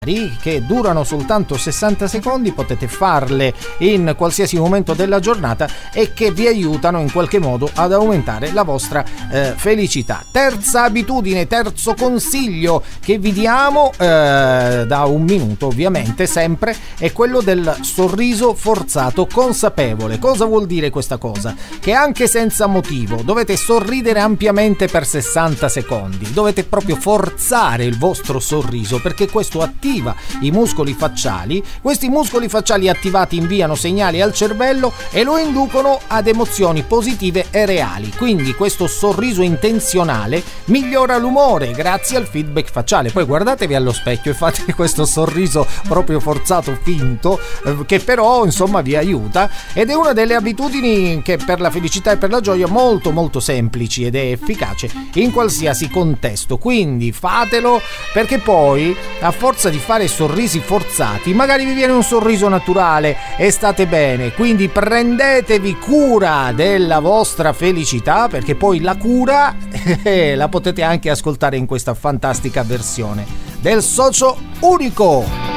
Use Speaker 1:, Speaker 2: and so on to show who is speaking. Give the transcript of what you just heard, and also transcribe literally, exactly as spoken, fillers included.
Speaker 1: che durano soltanto sessanta secondi, potete farle in qualsiasi momento della giornata e che vi aiutano in qualche modo ad aumentare la vostra eh, felicità. Terza abitudine, terzo consiglio che vi diamo eh, da un minuto ovviamente sempre, è quello del sorriso forzato consapevole. Cosa vuol dire questa cosa? Che anche senza motivo dovete sorridere ampiamente per sessanta secondi, dovete proprio forzare il vostro sorriso, perché questo attiva i muscoli facciali. Questi muscoli facciali attivati inviano segnali al cervello e lo inducono ad emozioni positive e reali. Quindi questo sorriso intenzionale migliora l'umore grazie al feedback facciale. Poi guardatevi allo specchio e fate questo sorriso proprio forzato, finto, eh, che però insomma vi aiuta, ed è una delle abitudini che per la felicità e per la gioia molto molto semplici ed è efficace in qualsiasi contesto. Quindi fatelo, perché poi a forza di fare sorrisi forzati magari vi viene un sorriso naturale e state bene. Quindi prendetevi cura della vostra felicità, perché poi la cura eh, la potete anche ascoltare in questa fantastica versione del Socio Unico.